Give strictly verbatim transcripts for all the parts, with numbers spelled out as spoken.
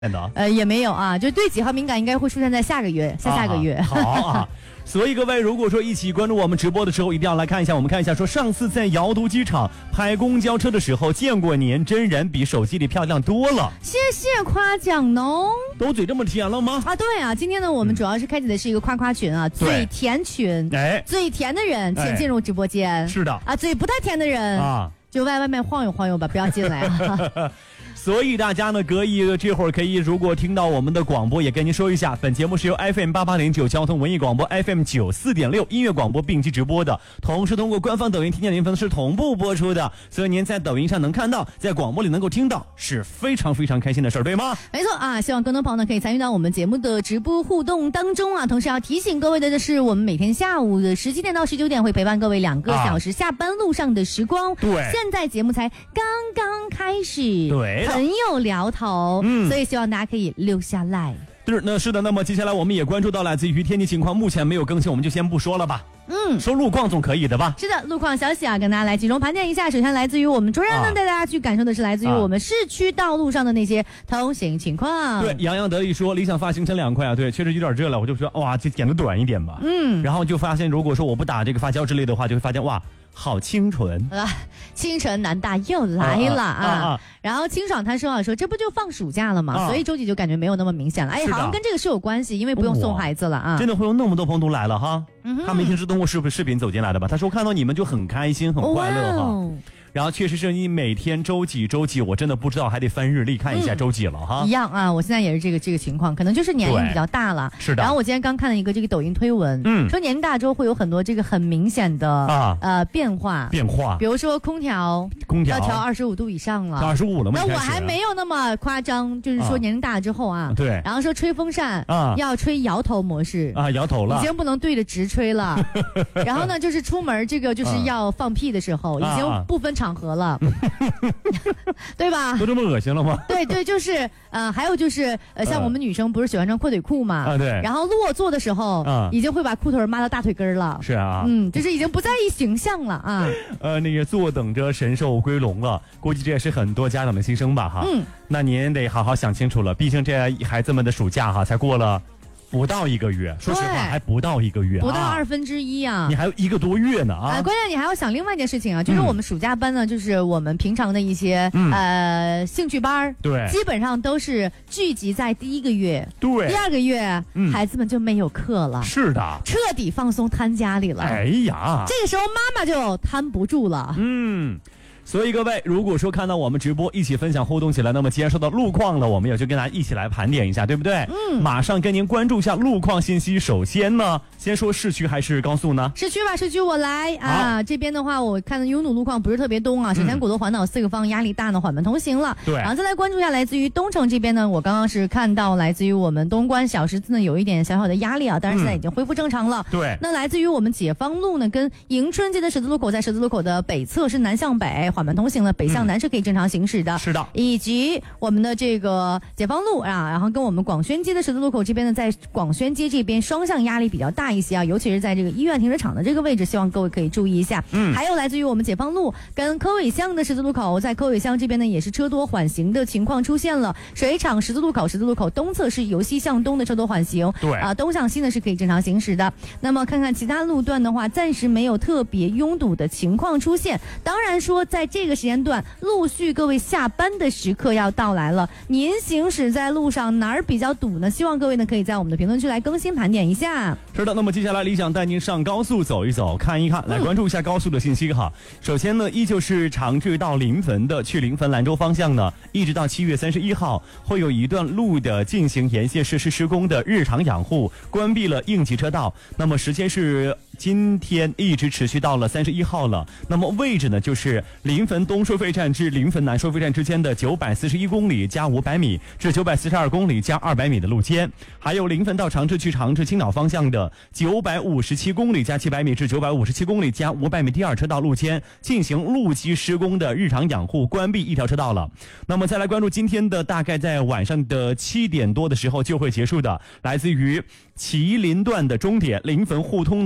呃，也没有啊，就对几号敏感应该会出现在下个月、下下个月。 啊、好啊，所以各位如果说一起关注我们直播的时候，一定要来看一下。我们看一下，说上次在瑶都机场拍公交车的时候，见过您真人比手机里漂亮多了。 谢谢夸奖哦。 都嘴这么甜了吗？ 啊，对啊，今天呢，我们主要是开启的是一个夸夸群啊，嘴甜群。哎，嘴甜的人请进入直播间。 哎、是的啊，嘴不太甜的人啊，就在外面晃悠晃悠吧，不要进来啊。 所以大家呢，可以这会儿可以，如果听到我们的广播，也跟您说一下，本节目是由 F M 八八零九交通文艺广播 F M 九四点六音乐广播并机直播的，同时通过官方抖音听见您分是同步播出的，所以您在抖音上能看到，在广播里能够听到，是非常非常开心的事儿，对吗？ 没错啊，希望更多朋友呢可以参与到我们节目的直播互动当中啊。同时要提醒各位的是，我们每天下午的十七点到十九点会陪伴各位两个小时下班路上的时光。 对、啊， 现在节目才刚刚开始， 对， 很有聊头，嗯，所以希望大家可以留下来。 是，那是的。那么接下来我们也关注到来自于天气情况，目前没有更新，我们就先不说了吧。嗯，说路况总可以的吧？ 是的，路况消息啊，跟大家来集中盘点一下。首先来自于我们卓然呢，带大家去感受的是来自于我们市区道路上的那些通行情况。 对，洋洋得意说理想发行程凉快啊，对，确实有点热了，我就说哇，就剪得短一点吧。嗯，然后就发现，如果说我不打这个发胶之类的话，就会发现哇。好清纯啊！清纯南大又来了啊！啊啊啊然后清爽他说啊，说这不就放暑假了吗？啊、所以周几就感觉没有那么明显了。哎，好像跟这个是有关系，因为不用送孩子了啊！ 真的会有那么多朋友来了哈！嗯、他们一定是通过视视频走进来的吧？他说看到你们就很开心很快乐哈。哦然后确实是你每天周几周几，我真的不知道，还得翻日历看一下周几了哈。 嗯、一样啊，我现在也是这个这个情况，可能就是年龄比较大了。 是的。 然后我今天刚看了一个这个抖音推文，嗯，说年龄大之后会有很多这个很明显的啊呃变化变化， 比如说空调空调要调二十五度以上了， 二十五了吗？ 那我还没有那么夸张，就是说年龄大了之后啊， 啊对。 然后说吹风扇啊要吹摇头模式啊，摇头了， 已经不能对着直吹了。然后呢，就是出门这个就是要放屁的时候，已经不分场合了。对吧？ 都这么恶心了吗？ 对对，就是呃，还有就是呃，像我们女生不是喜欢穿阔腿裤嘛？ 啊，对。 然后落座的时候，啊，已经会把裤腿抹到大腿根了。 是啊， 嗯，就是已经不在意形象了啊。 呃，那个坐等着神兽归笼了，估计这也是很多家长的心声吧？哈，嗯，那您得好好想清楚了，毕竟这孩子们的暑假哈才过了。不到一个月，说实话还不到一个月， 不到二分之一啊！ 你还有一个多月呢啊！ 哎，关键你还要想另外一件事情啊，就是我们暑假班呢，就是我们平常的一些、嗯、呃兴趣班， 对， 基本上都是聚集在第一个月， 对， 第二个月、嗯、孩子们就没有课了， 是的， 彻底放松摊家里了。 哎呀， 这个时候妈妈就摊不住了， 嗯。所以各位，如果说看到我们直播一起分享互动起来，那么既然说到路况了，我们也就跟大家一起来盘点一下，对不对？嗯，马上跟您关注一下路况信息。首先呢，先说市区还是高速呢？ 市区吧，市区我来啊。这边的话，我看到拥堵路况不是特别多啊。首先，古德环岛四个方压力大呢，缓慢通行了。 对， 然后再来关注一下来自于东城这边呢，我刚刚是看到来自于我们东关小十字呢有一点小小的压力啊，但是现在已经恢复正常了。 嗯、对， 那来自于我们解放路呢跟迎春街的十字路口，在十字路口的北侧是南向北缓慢通行了，北向南是可以正常行驶的， 是的， 以及我们的这个解放路啊，然后跟我们广宣街的十字路口这边呢，在广宣街这边双向压力比较大一些啊，尤其是在这个医院停车场的这个位置，希望各位可以注意一下。嗯，还有来自于我们解放路跟科尾乡的十字路口，在科尾乡这边呢也是车多缓行的情况出现了，水厂十字路口十字路口东侧是由西向东的车多缓行， 对啊、呃，东向西呢是可以正常行驶的。那么看看其他路段的话，暂时没有特别拥堵的情况出现。当然说在这个时间段。陆续各位下班的时刻要到来了，您行驶在路上哪儿比较堵呢？希望各位呢可以在我们的评论区来更新盘点一下。 是的，那么接下来理想带您上高速走一走看一看，来关注一下高速的信息哈。嗯、首先呢，依旧是长治到临汾的去临汾兰州方向呢，一直到七月三十一号会有一段路的进行沿线设施施工的日常养护，关闭了应急车道。那么时间是今天一直持续到了三十一号了。那么位置呢，就是临汾东收费站至临汾南收费站之间的九百四十一公里加五百米至九百四十二公里加二百米的路肩，还有临汾到长治去长治青岛方向的九百五十七公里加七百米至九百五十七公里加五百米第二车道路肩进行路基施工的日常养护，关闭一条车道了。那么再来关注今天的大概在晚上的七点多的时候就会结束的，来自于麒麟段的终点临汾互通南至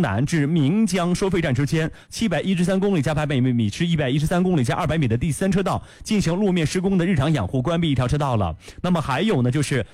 至岷江收费站之间七百一十三公里加八百米至一百一十三公里加二百米的第三车道进行路面施工的日常养护，关闭一条车道了。那么还有呢，就是